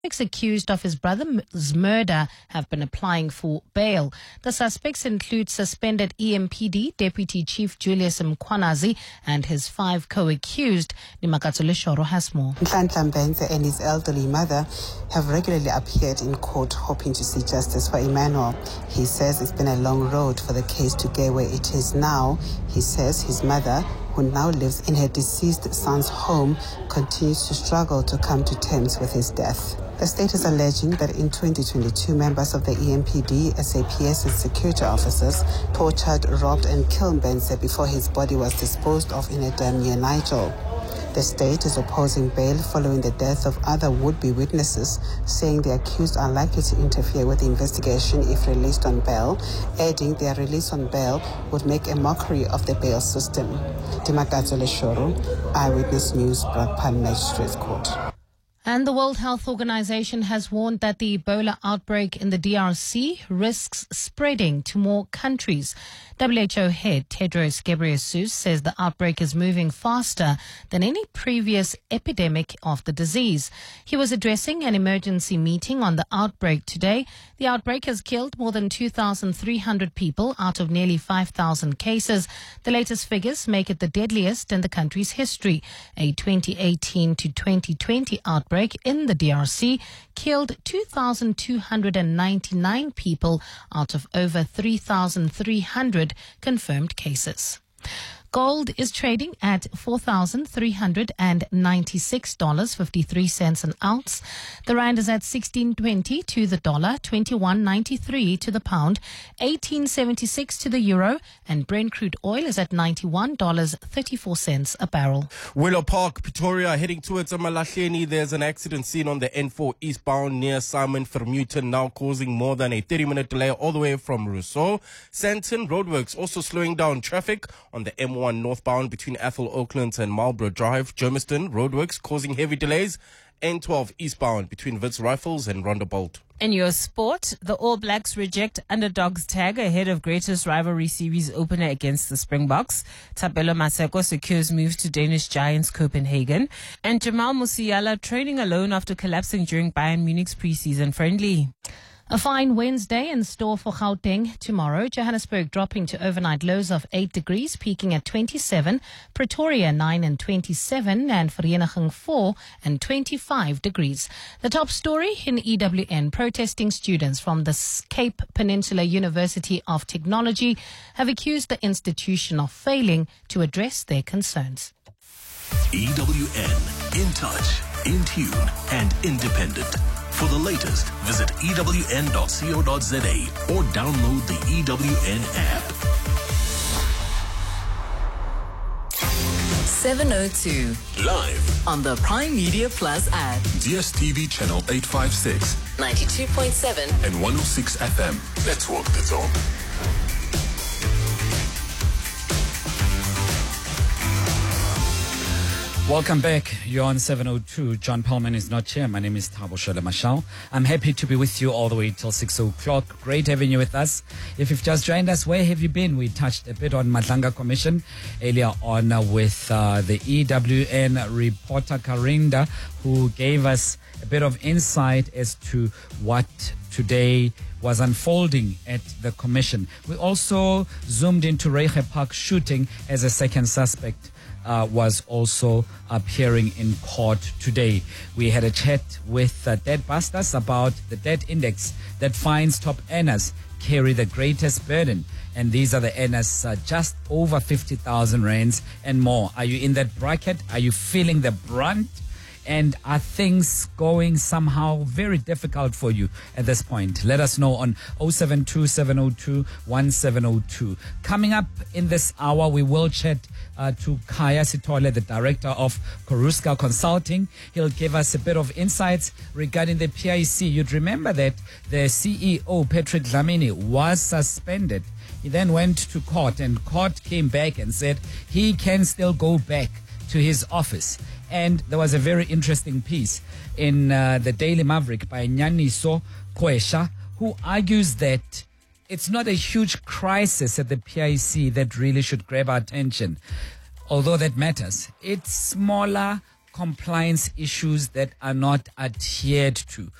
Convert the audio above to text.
accused of his brother's murder have been applying for bail. The suspects include suspended EMPD Deputy Chief Julius Mkhwanazi and his 5 co-accused. Nimakatsule Shoro has more. Nhlanhla Mbhense and his elderly mother have regularly appeared in court hoping to see justice for Emmanuel. He says it's been a long road for the case to get where it is now. He says his mother, who now lives in her deceased son's home, continues to struggle to come to terms with his death. The state is alleging that in 2022, members of the EMPD, SAPS and security officers tortured, robbed and killed Mbhense before his body was disposed of in a dam near Nigel. The state is opposing bail following the death of other would-be witnesses, saying the accused are likely to interfere with the investigation if released on bail, adding their release on bail would make a mockery of the bail system. Dimakatsole Shoro, Eyewitness News, Brakpan Magistrates Court. And the World Health Organization has warned that the Ebola outbreak in the DRC risks spreading to more countries. WHO head Tedros Ghebreyesus says the outbreak is moving faster than any previous epidemic of the disease. He was addressing an emergency meeting on the outbreak today. The outbreak has killed more than 2,300 people out of nearly 5,000 cases. The latest figures make it the deadliest in the country's history. A 2018 to 2020 outbreak in the DRC killed 2,299 people out of over 3,300 confirmed cases. Gold is trading at $4,396.53 an ounce. The rand is at 16.20 to the dollar, 21.93 to the pound, 18.76 to the euro, and Brent crude oil is at $91.34 a barrel. Willow Park, Pretoria, heading towards Amalahleni. There's an accident scene on the N4 eastbound near Simon Vermeulen, now causing more than a 30-minute delay all the way from Rousseau. Sandton Roadworks also slowing down traffic on the M1 northbound between Athol Oaklands and Marlborough Drive. Germiston Roadworks causing heavy delays. N12 eastbound between Wits Rifles and Rondebolt. In your sport, the All Blacks reject underdogs tag ahead of greatest rivalry series opener against the Springboks. Thapelo Maseko secures move to Danish giants Copenhagen. And Jamal Musiala training alone after collapsing during Bayern Munich's pre-season friendly. A fine Wednesday in store for Gauteng tomorrow. Johannesburg dropping to overnight lows of 8 degrees, peaking at 27. Pretoria 9 and 27, and Vereeniging 4 and 25 degrees. The top story in EWN: protesting students from the Cape Peninsula University of Technology have accused the institution of failing to address their concerns. EWN, in touch, in tune and independent. For the latest, visit ewn.co.za or download the EWN app. 702. Live On the Prime Media Plus app. DSTV channel 856, 92.7. and 106 FM. Let's walk the talk. Welcome back. You're on 702. John Pellman is not here. My name is Thabo Shole Mashal. I'm happy to be with you all the way till 6 o'clock. Great having you with us. If you've just joined us, where have you been? We touched a bit on Madlanga Commission earlier on with the EWN reporter Karinda, who gave us a bit of insight as to what today was unfolding at the commission. We also zoomed into Reiche Park shooting as a second suspect was also appearing in court today. We had a chat with Debt Busters about the debt index that finds top earners carry the greatest burden. And these are the earners just over 50,000 rands and more. Are you in that bracket? Are you feeling the brunt? And are things going somehow very difficult for you at this point? Let us know on 072-702-1702. Coming up in this hour, we will chat to Kaya Sitole, the director of Koruska Consulting. He'll give us a bit of insights regarding the PIC. You'd remember that the CEO, Patrick Dlamini, was suspended. He then went to court, and court came back and said he can still go back to his office. And there was a very interesting piece in the Daily Maverick by Nyaniso Kwesha, who argues that it's not a huge crisis at the PIC that really should grab our attention, although that matters. It's smaller compliance issues that are not adhered to.